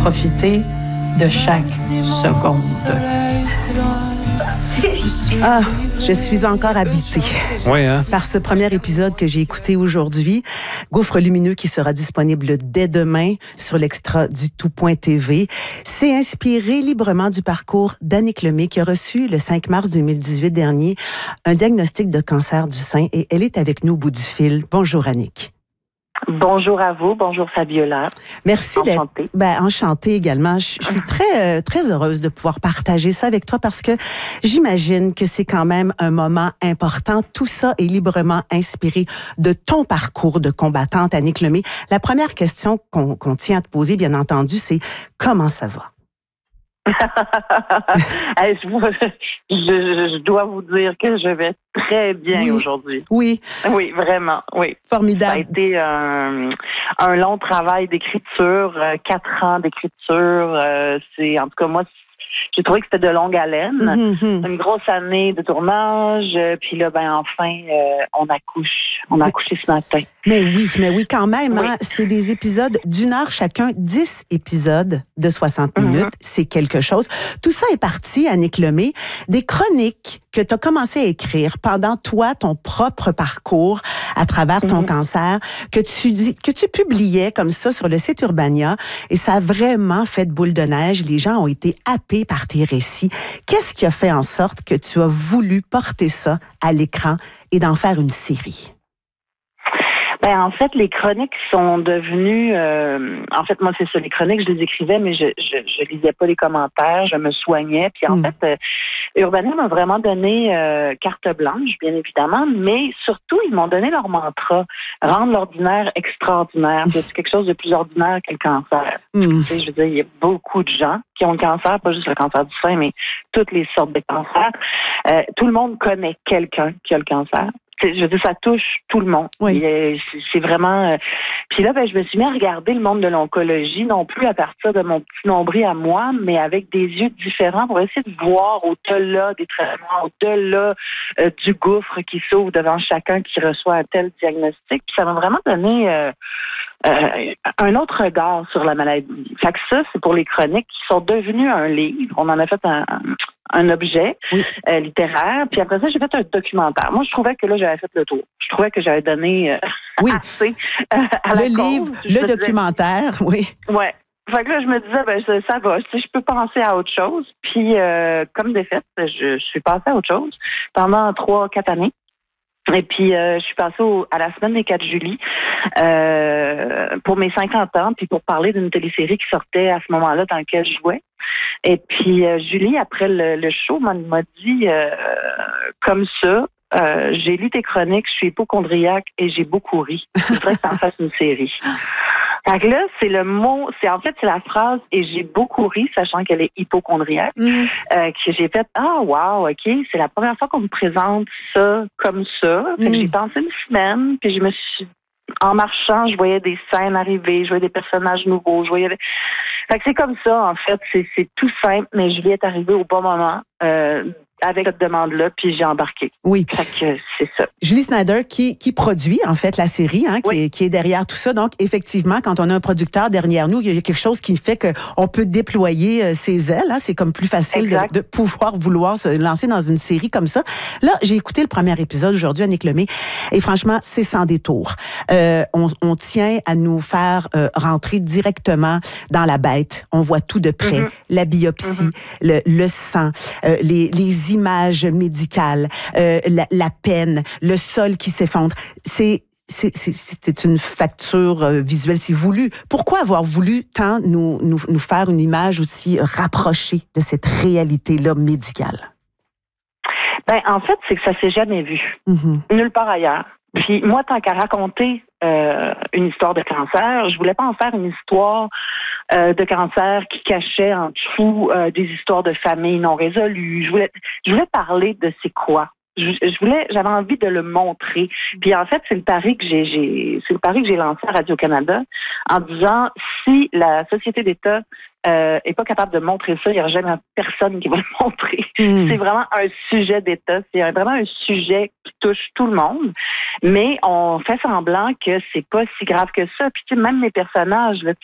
profiter de chaque seconde. Ah, je suis encore habitée. Oui, hein? Par ce premier épisode que j'ai écouté aujourd'hui, Gouffre lumineux qui sera disponible dès demain sur l'extra du tout.tv. C'est inspiré librement du parcours d'Annick Lemay qui a reçu le 5 mars 2018 dernier un diagnostic de cancer du sein et elle est avec nous au bout du fil. Bonjour Annick. Bonjour à vous, bonjour Fabiola. Merci d'être enchantée également. Je suis très heureuse de pouvoir partager ça avec toi parce que j'imagine que c'est quand même un moment important. Tout ça est librement inspiré de ton parcours de combattante, Annick Lemay. La première question qu'on tient à te poser, bien entendu, c'est comment ça va? Je dois vous dire que je vais très bien aujourd'hui. Oui. Oui, vraiment, oui. Formidable. Ça a été un long travail d'écriture, 4 ans d'écriture. C'est, en tout cas, moi, j'ai trouvé que c'était de longue haleine. Une grosse année de tournage. Puis là, enfin, on accouche. On a accouché ce matin. Mais oui, quand même. Oui. Hein, c'est des épisodes d'1 heure chacun, 10 épisodes de 60 minutes. C'est quelque chose. Tout ça est parti, Annick Lemay, des chroniques que tu as commencé à écrire pendant toi, ton propre parcours à travers ton cancer, que tu publiais comme ça sur le site Urbania. Et ça a vraiment fait boule de neige. Les gens ont été happés par tes récits. Qu'est-ce qui a fait en sorte que tu as voulu porter ça à l'écran et d'en faire une série? En fait, les chroniques sont devenues... en fait, moi, c'est ça. Les chroniques, je les écrivais, mais je lisais pas les commentaires. Je me soignais. Puis en fait, Urbania m'a vraiment donné carte blanche, bien évidemment, mais surtout, ils m'ont donné leur mantra. Rendre l'ordinaire extraordinaire. C'est quelque chose de plus ordinaire que le cancer. Tu sais, je veux dire, il y a beaucoup de gens qui ont le cancer, pas juste le cancer du sein, mais toutes les sortes de cancers. Tout le monde connaît quelqu'un qui a le cancer. Je veux dire, ça touche tout le monde. Oui. C'est vraiment... Puis là, je me suis mis à regarder le monde de l'oncologie, non plus à partir de mon petit nombril à moi, mais avec des yeux différents pour essayer de voir au-delà des traitements, au-delà du gouffre qui s'ouvre devant chacun qui reçoit un tel diagnostic. Puis ça m'a vraiment donné un autre regard sur la maladie. Fait que ça, c'est pour les chroniques qui sont devenues un livre. On en a fait un objet littéraire. Puis après ça, j'ai fait un documentaire. Moi, je trouvais que là, j'avais fait le tour. Je trouvais que j'avais donné assez à la livre, le documentaire, oui. Ouais. Fait que là, je me disais, ça va. Tu sais, je peux penser à autre chose. Puis, comme de fait, je suis passée à autre chose pendant 3-4 années. Et puis, je suis passée à la semaine des 4 juillet pour mes 50 ans, puis pour parler d'une télésérie qui sortait à ce moment-là dans laquelle je jouais. Et puis, Julie, après le show, m'a dit comme ça, j'ai lu tes chroniques, je suis hypocondriaque et j'ai beaucoup ri. Je voudrais que tu en fasses une série. Fait que là, c'est le mot, c'est la phrase « et j'ai beaucoup ri », sachant qu'elle est hypocondriaque, que j'ai fait « Ah, wow, OK, c'est la première fois qu'on me présente ça comme ça. » Fait que j'ai pensé une semaine, puis je me suis... En marchant, je voyais des scènes arriver, je voyais des personnages nouveaux, Fait que c'est comme ça, en fait, c'est tout simple, mais Julie est arrivée au bon moment avec cette demande-là, puis j'ai embarqué. Oui. Fait que c'est ça. Julie Snyder qui produit, en fait, la série, hein, qui est derrière tout ça. Donc, effectivement, quand on a un producteur derrière nous, il y a quelque chose qui fait qu'on peut déployer ses ailes. Hein. C'est comme plus facile de pouvoir vouloir se lancer dans une série comme ça. Là, j'ai écouté le premier épisode aujourd'hui, Annick Lemay, et franchement, c'est sans détour. On tient à nous faire rentrer directement dans la bête. On voit tout de près. La biopsie, le sang, les images médicales, la peine, le sol qui s'effondre. C'est une facture visuelle, c'est voulu. Pourquoi avoir voulu tant nous faire une image aussi rapprochée de cette réalité-là médicale? En fait, c'est que ça s'est jamais vu. Nulle part ailleurs. Puis moi, tant qu'à raconter une histoire de cancer, je voulais pas en faire une histoire de cancer qui cachait en dessous des histoires de famille non résolues. Je voulais parler de c'est quoi. J'avais envie de le montrer. Puis en fait, c'est le pari que j'ai lancé à Radio-Canada en disant si la société d'État est pas capable de montrer ça, il n'y aura jamais personne qui va le montrer. C'est vraiment un sujet d'État, c'est vraiment un sujet qui touche tout le monde, mais on fait semblant que c'est pas si grave que ça. Puis tu sais, même les personnages, là,